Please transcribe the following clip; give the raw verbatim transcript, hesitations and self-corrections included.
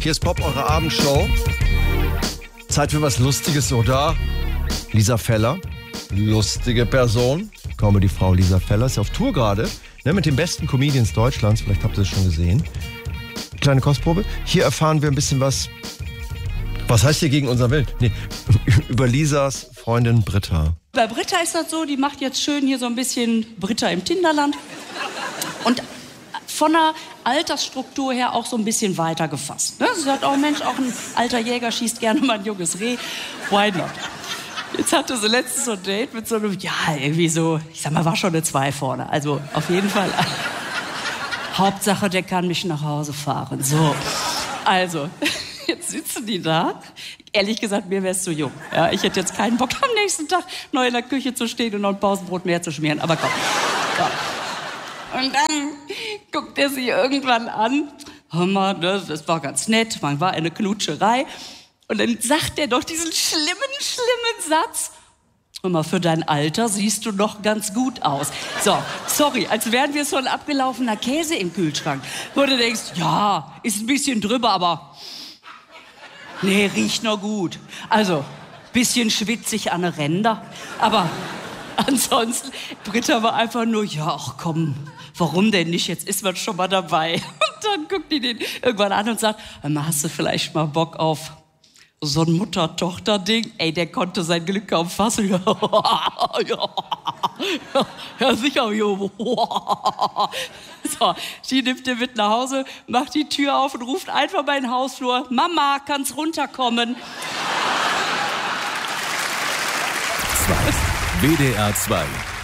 Hier ist Pop, eure Abendshow. Zeit für was Lustiges, oder? Lisa Feller, lustige Person. Comedy-Frau Lisa Feller ist auf Tour gerade, ne, mit den besten Comedians Deutschlands. Vielleicht habt ihr es schon gesehen. Kleine Kostprobe. Hier erfahren wir ein bisschen was. Was heißt hier gegen unser Wild? Nee, über Lisas Freundin Britta. Bei Britta ist das so, die macht jetzt schön hier so ein bisschen Britta im Tinderland. Und von der Altersstruktur her auch so ein bisschen weiter gefasst. Ne? Sie sagt auch, Mensch, auch ein alter Jäger schießt gerne mal ein junges Reh. Why not? Jetzt hatte sie letztens so ein Date mit so einem, ja, irgendwie so, ich sag mal, war schon eine zwei vorne. Also auf jeden Fall. Hauptsache, der kann mich nach Hause fahren. So, also, jetzt sitzen die da. Ehrlich gesagt, mir wäre es zu jung. Ja, ich hätte jetzt keinen Bock, am nächsten Tag neu in der Küche zu stehen und noch ein Pausenbrot mehr zu schmieren. Aber komm. Ja. Und dann guckt er sie irgendwann an. Hör mal, das war ganz nett. Man war eine Knutscherei. Und dann sagt er doch diesen schlimmen, schlimmen Satz. Hör mal, für dein Alter siehst du noch ganz gut aus. So, sorry, als wären wir so ein abgelaufener Käse im Kühlschrank. Wo du denkst, ja, ist ein bisschen drüber, aber nee, riecht noch gut. Also, bisschen schwitzig an den Ränder. Aber ansonsten, Britta war einfach nur, ja, ach komm, warum denn nicht? Jetzt ist man schon mal dabei. Und dann guckt die den irgendwann an und sagt, hast du vielleicht mal Bock auf so ein Mutter-Tochter-Ding? Ey, der konnte sein Glück kaum fassen. ja, ja, sicher. So, die nimmt den mit nach Hause, macht die Tür auf und ruft einfach mal in den Hausflur, Mama, kannst runterkommen? zwei. W D R zwei.